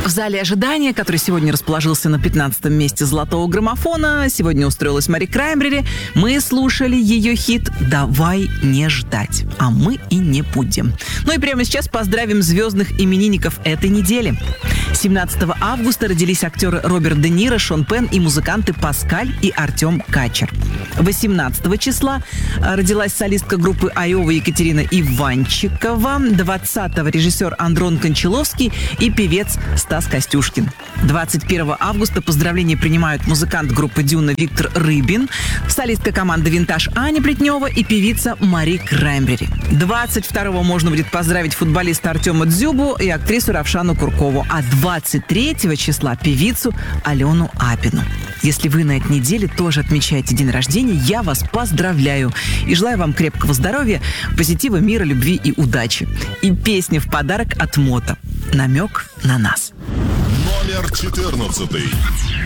зале ожидания, который сегодня расположился на 15-м месте золотого граммофона, сегодня устроилась Мари Краймбрери, мы слушали ее хит «Давай не ждать». А мы и не будем. Ну и прямо сейчас поздравим звездных именинников этой недели. 17 августа родились актеры Роберт Де Ниро, Шон Пенн и музыканты Паскаль и Артем Качер. 18 числа родилась солистка группы Айова Екатерина Иванчикова. 20-го режиссер Андрон Кончаловский и певец Стас Костюшкин. 21 августа поздравления принимают музыкант группы «Дюна» Виктор Рыбин, солистка команды «Винтаж» Аня Плетнева и певица Мари Краймбрери. 22-го можно будет поздравить футболиста Артема Дзюбу и актрису Равшану Куркову, а 23 числа певицу Алену Апину. Если вы на этой неделе тоже отмечаете день рождения, я вас поздравляю и желаю вам крепкого здоровья, позитива, мира, любви и удачи. И песня в подарок от Мото «Намек на нас». Номер 14.